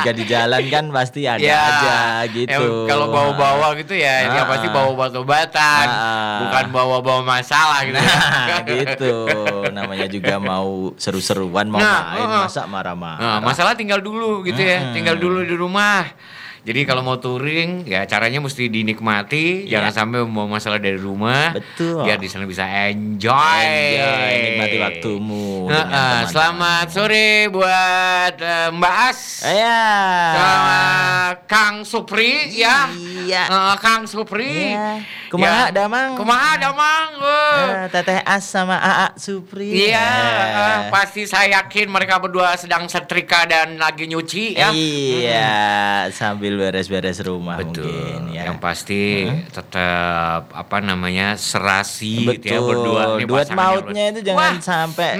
Ketika di jalan kan pasti ada aja gitu. Kalau bawa-bawa gitu ya, dia pasti bawa obat-obatan, bukan bawa-bawa masalah gitu. Gitu. Namanya juga mau seru-seruan, mau main, masa marah-marah. Masalah tinggal dulu gitu ya, tinggal dulu di rumah. Jadi kalau mau touring ya caranya mesti dinikmati, jangan sampai membawa masalah dari rumah. Betul. Biar di sana bisa enjoy, nikmati waktumu. Selamat sore buat Mbak As. Sama Kang Supri ya. Iya. Kang Supri. Iya. Kumaha Damang? Teteh As sama Aa Supri. Iya, pasti saya yakin mereka berdua sedang setrika dan lagi nyuci ya. Iya, sambil beres-beres rumah. Betul. Mungkin ya. Yang pasti tetap serasi betul. Gitu ya berdua nih. Duet mautnya itu jangan sampai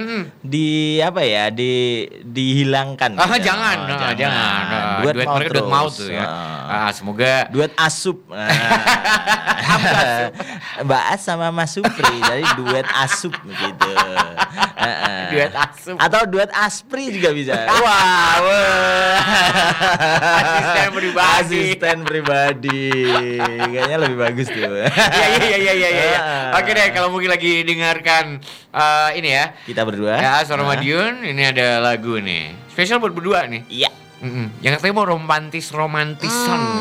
dihilangkan. Jangan. Duet maut, duet maut tuh ya. Semoga duet asup. Mbak As sama Mas Supri, jadi duet asup gitu. Duet asup. Atau duet aspri juga bisa. Asisten pribadi. Kayaknya lebih bagus tuh. Iya. Oke deh, kalau mungkin lagi dengarkan ini ya. Kita berdua. Ya, Suara Madiun, ini ada lagu nih. Spesial buat berdua nih. Iya. Yang katanya mau romantisan.